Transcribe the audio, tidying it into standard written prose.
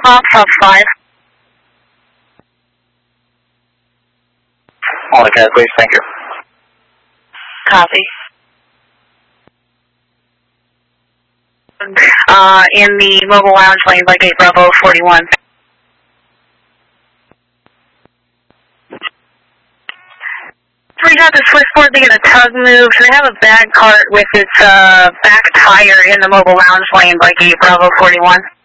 Pop 5. Only cat, please. Thank you. Copy. In the mobile lounge lane by gate Bravo 41. We got the switchboard being a tug move. They have a bag cart with its back tire in the mobile lounge lane by gate Bravo 41.